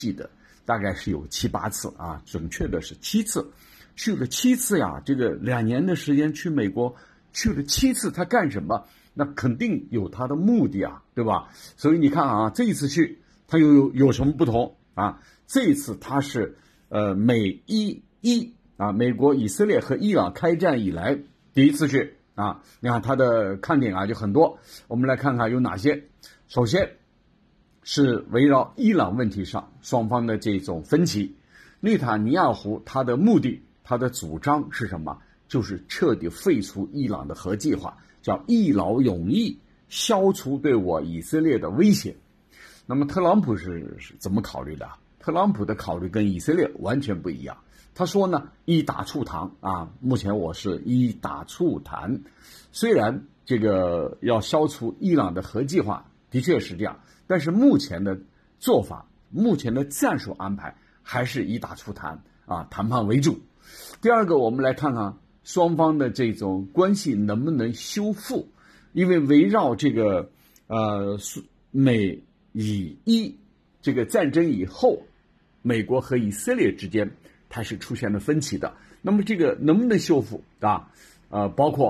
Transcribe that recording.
记得大概是有7、8次啊，准确的是7次，去了7次呀。这个2年的时间去美国去了7次，他干什么？那肯定有他的目的啊，对吧？所以你看啊，这一次去他又有什么不同啊？这一次他是美国、以色列和伊朗开战以来第一次去啊。你看他的看点啊就很多，我们来看看有哪些。首先是围绕伊朗问题上双方的这种分歧。内塔尼亚胡他的目的，他的主张是什么？就是彻底废除伊朗的核计划，叫一劳永逸，消除对我以色列的威胁。那么特朗普是怎么考虑的？特朗普的考虑跟以色列完全不一样。他说呢，一打促谈啊，目前我是一打促谈，虽然这个要消除伊朗的核计划的确是这样，但是目前的做法，目前的战术安排还是以打促谈啊，谈判为主。第二个，我们来看看双方的这种关系能不能修复，因为围绕这个美以伊这个战争以后，美国和以色列之间它是出现了分歧的。那么这个能不能修复啊？包括